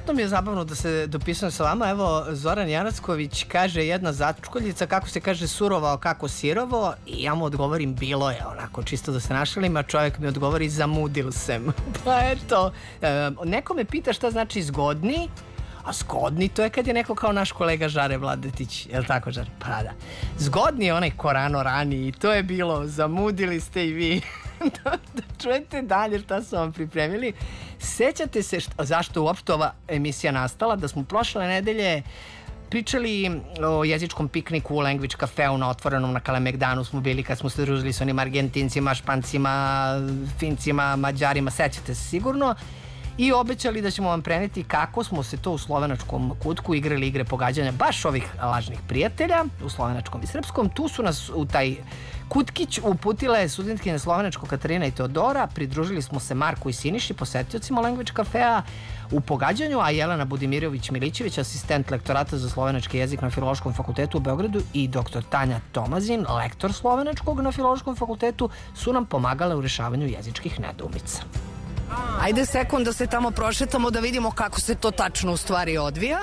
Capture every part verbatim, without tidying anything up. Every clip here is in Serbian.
izuzetno mi je zabavno da se dopisujem sa vama. Evo, Zoran Janacković kaže jedna začkoljica, kako se kaže surovao, kako sirovo, i ja mu odgovorim bilo je, onako, čisto da se našalim, a čovjek mi odgovori zamudil sem. Pa eto, e, neko me pita šta znači zgodni, a zgodni to je kad je neko kao naš kolega Žare Vladetić, je li tako, Žare? Pa da. Zgodni je onaj ko rano rani i to je bilo, zamudili ste i vi. da, da čujete dalje šta su vam pripremili. Sećate se šta, zašto uopšte ova emisija nastala? Da smo prošle nedelje pričali o jezičkom pikniku u Language Cafeu na otvorenom na Kalemegdanu smo bili kad smo se družili s onim Argentincima, Špancima, Fincima, Mađarima, sećate se sigurno. I obećali da ćemo vam preneti kako smo se to u slovenačkom kutku igrali igre pogađanja baš ovih lažnih prijatelja u slovenačkom i srpskom. Tu su nas u taj kutkić uputile studentkinje slovenačko Katarina i Teodora. Pridružili smo se Marku i Siniši, posetiocima Language Cafea u pogađanju, a Jelena Budimirović-Milićević, asistent lektorata za slovenački jezik na Filološkom fakultetu u Beogradu, i doktor Tanja Tomazin, lektor slovenačkog na Filološkom fakultetu, su nam pomagale u rešavanju jezičkih nedoumica. Ajde sekund da se tamo prošetamo da vidimo kako se to tačno u stvari odvija.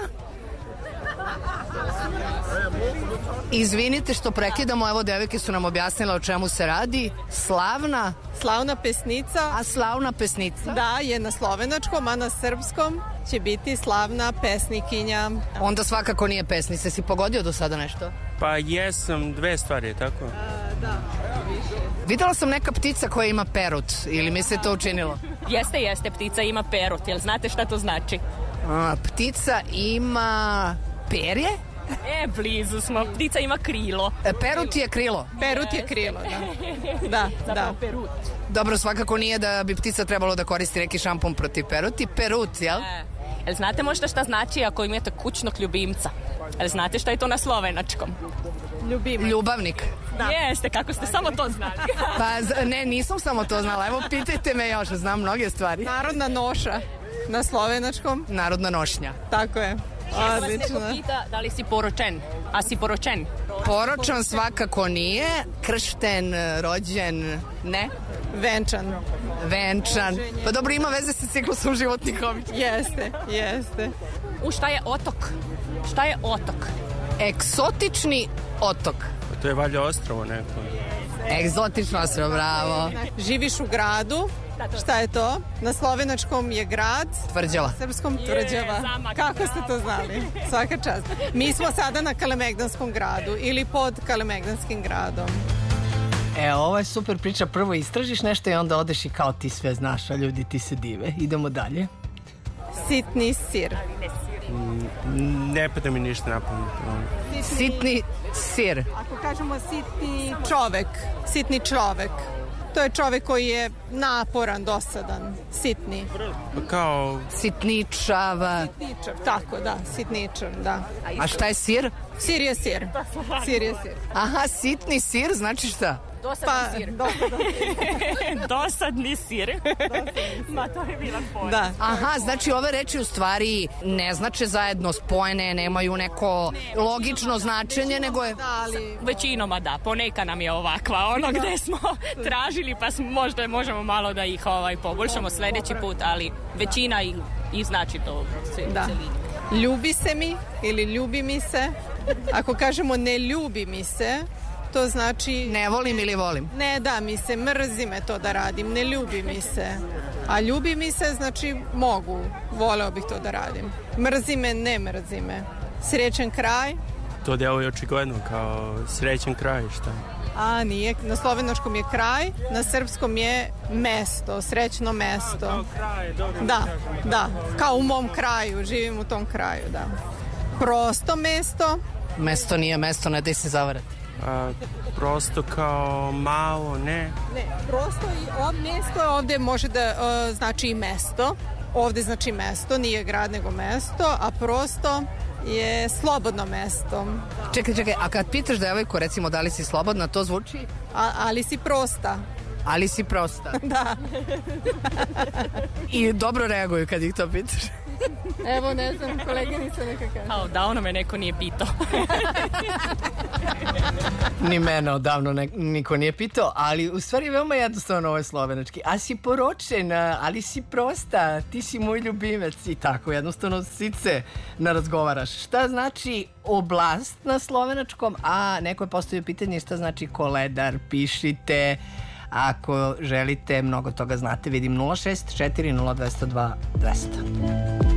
Izvinite što prekidamo, evo devojke su nam objasnile o čemu se radi. Slavna Slavna pesnica. A slavna pesnica? Da, je na slovenačkom, a na srpskom će biti slavna pesnikinja. Onda svakako nije pesnica. Si pogodio do sada nešto? Pa jesam, dve stvari, tako? A, da, više. Videla sam neka ptica koja ima perut, ili mi se to učinilo? Jeste, jeste, ptica ima perut, jel znate šta to znači? A, ptica ima perje? E, blizu smo, ptica ima krilo. E, perut je krilo? Perut je krilo, da. Da, Zapravo da. perut. Dobro, svakako nije da bi ptica trebalo da koristi neki šampon protiv peruti. Perut, jel? E, jel znate možda šta znači ako imate kućnog ljubimca? Jel znate šta je to na slovenačkom? Ljubimac. Ljubavnik. Da. Jeste, kako ste samo to znali. Pa ne, nisam samo to znala. Evo, pitajte me još, znam mnoge stvari. Narodna noša na slovenačkom. Narodna nošnja. Tako je. Ako vas neko pita da li si poročen, a si poročen? Poročan svakako nije, kršten, rođen, ne? Venčan. Venčan. Pa dobro, ima veze sa ciklusom životnih običaja. Jeste, jeste. U, šta je otok? Šta je otok? Egzotični otok. To je valjda ostravo neko. Egzotično ostravo, bravo. Živiš u gradu. Šta je to? Na slovenačkom je grad. Tvrđava. Na srpskom Tvrđava. Zamak, Kako bravo. ste to znali? Svaka čast. Mi smo sada na Kalemegdanskom gradu ili pod Kalemegdanskim gradom. E, ovo je super priča. Prvo istražiš nešto i onda odeš i kao ti sve znaš, a ljudi ti se dive. Idemo dalje. Sitni sir. Ne pada mi ništa na pamet. Sitni sir. Ako kažemo sitni čovek, sitni čovek, to je čovek koji je naporan, dosadan, sitni. Pa kao... Sitničava. Sitničav, tako, da, sitničav, da. A šta je sir? Sir je sir. Sir je sir. Aha, sitni sir znači šta? Dosadni Pa, sir. dosadan. Dosadni sir. Ma, to je bila fora. Da. Aha, znači ove reči u stvari ne znače zajedno spojene, nemaju neko logično značenje, nego je... Da, ali... Većinoma da, poneka nam je ovakva, ono gde smo tražili, pa smo, možda možemo malo da ih ovaj, poboljšamo sledeći put, ali većina i, i znači to sve. Da. Ljubi se mi ili ljubi mi se. Ako kažemo ne ljubi mi se, to znači... Ne volim ili volim? Ne da mi se, mrzi me to da radim, ne ljubi mi se. A ljubi mi se znači mogu, voleo bih to da radim. Mrzi me, ne mrzi me. Srećan kraj? To delo je očigledno kao srećan kraj, šta? A nije, na slovenačkom je kraj, na srpskom je mesto, srećno mesto. Kao kraj, dobro. Da, da, kao u mom kraju, živim u tom kraju, da. Prosto mesto? Mesto nije mesto, ne daj se zavarati. A, prosto kao malo, ne? Ne, prosto i ovdje mesto ovdje može da uh, znači i mesto. Ovdje znači mesto, nije grad nego mesto, a prosto je slobodno mesto. Čekaj, čekaj, a kad pitaš devojku, recimo, da li si slobodna, to zvuči? A, ali si prosta. Ali si prosta. Da. I dobro reaguju kad ih to pitaš. Evo, ne znam, koleginica neka kaže. A odavno me neko nije pitao. Ni mene odavno ne, niko nije pitao, ali u stvari veoma jednostavno ovo je slovenački. A si poročen, ali si prosta, ti si moj ljubimac i tako, jednostavno sice ne razgovaraš. Šta znači oblast na slovenačkom, a neko je postavio pitanje šta znači koledar, pišite. Ako želite mnogo toga znate, vidim nula šest četiri nula dva nula dva dvesta.